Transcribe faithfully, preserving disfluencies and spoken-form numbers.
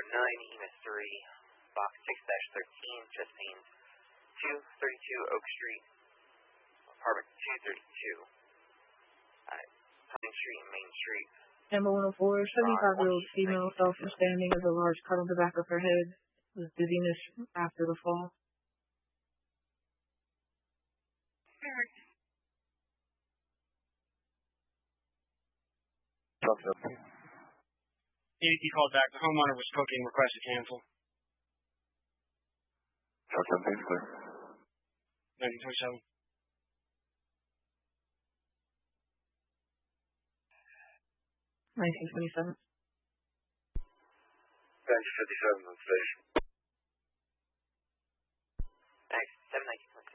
nine, E M I S three, Box six dash thirteen, chest pains, two thirty-two Oak Street, apartment two thirty-two, uh, Pine Street and Main Street. Amber one oh four, seventy-five-year-old female fell from standing as a large cut on the back of her head. Was dizziness after the fall. E D T called back. The homeowner was cooking. Request to cancel. South seventeen, clear. nineteen twenty-seven. nineteen twenty-seven. Bench fifty-seven on station.